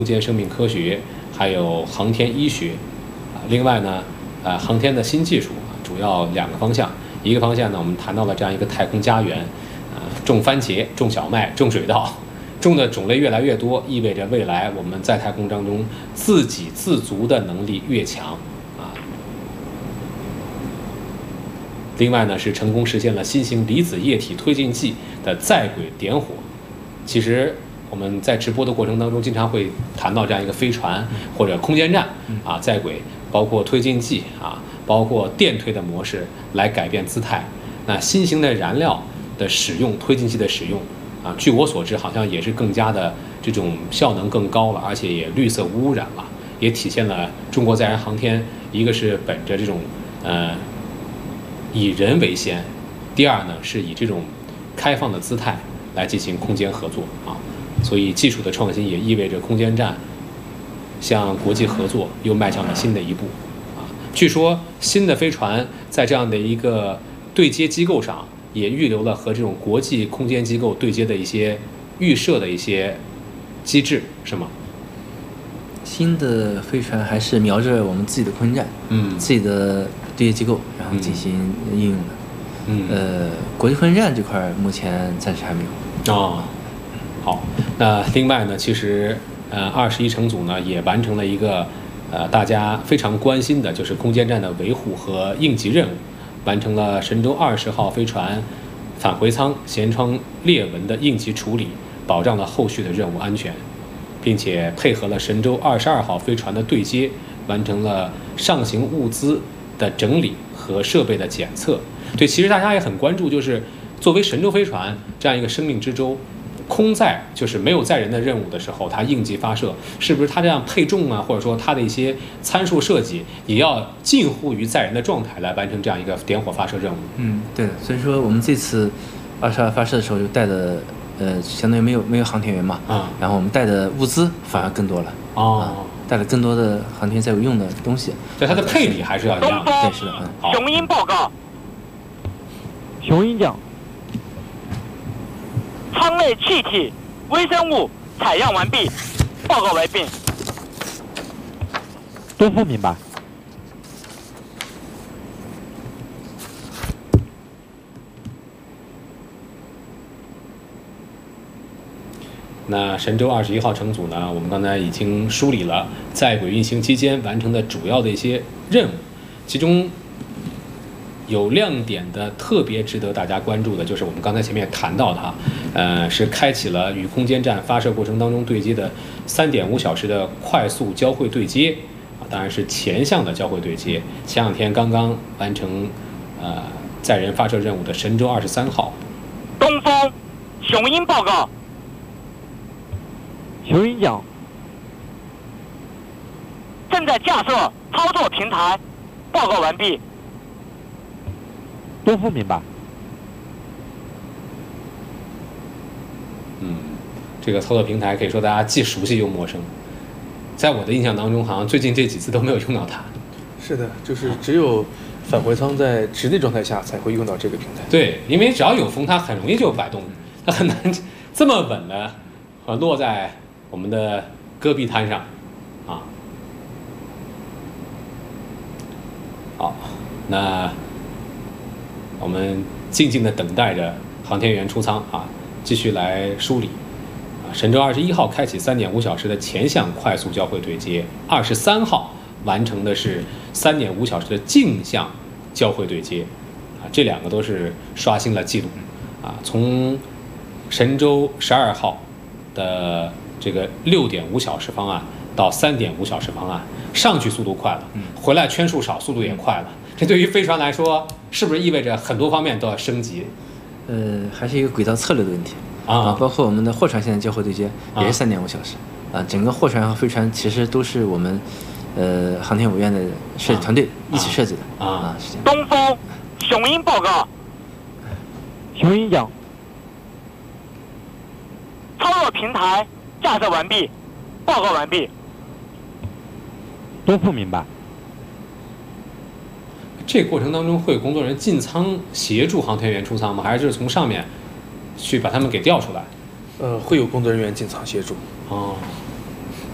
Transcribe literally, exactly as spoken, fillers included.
空间生命科学，还有航天医学，啊，另外呢，呃，航天的新技术主要两个方向，一个方向呢，我们谈到了这样一个太空家园，啊，种番茄、种小麦、种水稻，种的种类越来越多，意味着未来我们在太空当中自给自足的能力越强，啊。另外呢，是成功实现了新型离子液体推进剂的在轨点火，其实。我们在直播的过程当中，经常会谈到这样一个飞船或者空间站啊，在轨，包括推进剂啊，包括电推的模式来改变姿态。那新型的燃料的使用，推进剂的使用啊，据我所知，好像也是更加的这种效能更高了，而且也绿色无污染了，也体现了中国载人航天一个是本着这种呃以人为先，第二呢是以这种开放的姿态来进行空间合作啊。所以，技术的创新也意味着空间站向国际合作又迈向了新的一步。啊，据说新的飞船在这样的一个对接机构上，也预留了和这种国际空间机构对接的一些预设的一些机制，是吗？ 新的飞船还是瞄着我们自己的空间站，嗯，自己的对接机构，然后进行应用的。嗯，呃，国际空间站这块目前暂时还没有。 哦。好，那另外呢，其实呃，二十一乘组呢也完成了一个呃大家非常关心的，就是空间站的维护和应急任务，完成了神舟二十号飞船返回舱舷窗裂纹的应急处理，保障了后续的任务安全，并且配合了神舟二十二号飞船的对接，完成了上行物资的整理和设备的检测。对，其实大家也很关注，就是作为神舟飞船这样一个生命之舟。空载就是没有载人的任务的时候，它应急发射，是不是它这样配重啊，或者说它的一些参数设计，也要近乎于载人的状态来完成这样一个点火发射任务？ 嗯，对的。所以说我们这次二十二发射的时候就带的，呃，相当于没有没有航天员嘛，啊、嗯，然后我们带的物资反而更多了，哦，啊、带了更多的航天载有用的东西。 对，它的配比还是要一样。 对，是的，嗯。 好。雄鹰报告。 雄鹰讲。 舱内气体、微生物采样完毕，报告完毕。 多副明白。 那神舟二十一号乘组呢，我们刚才已经梳理了在轨运行期间完成的主要的一些任务，其中。有亮点的，特别值得大家关注的，就是我们刚才前面谈到的，呃，是开启了与空间站发射过程当中对接的三点五小时的快速交会对接，啊，当然是前向的交会对接。前两天刚刚完成，呃，载人发射任务的神舟二十三号。 东风，雄鹰报告。 雄鹰讲。 正在架设操作平台，报告完毕。 多副明白。 嗯，这个操作平台可以说大家既熟悉又陌生，在我的印象当中，好像最近这几次都没有用到它。 是的，就是只有返回舱在直立状态下才会用到这个平台。 对，因为只要有风，它很容易就摆动，它很难这么稳的呃落在我们的戈壁滩上啊。好，那。我们静静地等待着航天员出舱啊，继续来梳理啊。神舟二十一号开启三点五小时的前向快速交会对接，二十三号完成的是三点五小时的径向交会对接啊，这两个都是刷新了记录啊。从神舟十二号的这个六点五小时方案到三点五小时方案，上去速度快了，回来圈数少，速度也快了。这对于飞船来说，是不是意味着很多方面都要升级？ 呃，还是一个轨道策略的问题啊，包括我们的货船现在交会对接也是三点五小时啊，整个货船和飞船其实都是我们呃航天委员的设计团队一起设计的啊啊，是这样。 东风，雄鹰报告。 雄鹰讲。 操作平台架设完毕，报告完毕。 多副明白。 这个过程当中会有工作人员进舱协助航天员出舱吗？还是就是从上面去把他们给调出来？ 呃，会有工作人员进舱协助。 哦，